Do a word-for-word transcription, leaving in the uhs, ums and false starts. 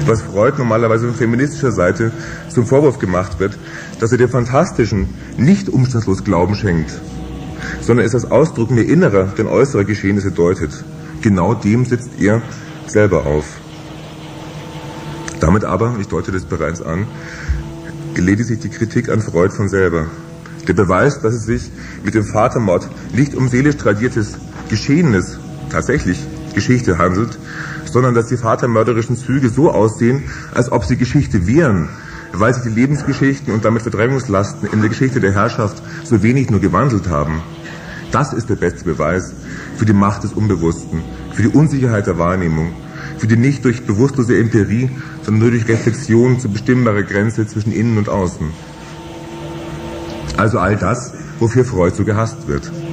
was Freud normalerweise von feministischer Seite zum Vorwurf gemacht wird, dass er dem Fantastischen nicht umstandslos Glauben schenkt, sondern es als Ausdruck mehr innerer denn äußerer Geschehnisse deutet. Genau dem sitzt er selber auf. Damit aber, ich deute das bereits an, ledigt sich die Kritik an Freud von selber. Der Beweis, dass es sich mit dem Vatermord nicht um seelisch tradiertes Geschehenes, tatsächlich Geschichte handelt, sondern dass die vatermörderischen Züge so aussehen, als ob sie Geschichte wären, weil sich die Lebensgeschichten und damit Verdrängungslasten in der Geschichte der Herrschaft so wenig nur gewandelt haben. Das ist der beste Beweis für die Macht des Unbewussten, für die Unsicherheit der Wahrnehmung, für die nicht durch bewusstlose Empirie, sondern nur durch Reflexion zu bestimmbare Grenze zwischen Innen und Außen. Also all das, wofür Freud so gehasst wird.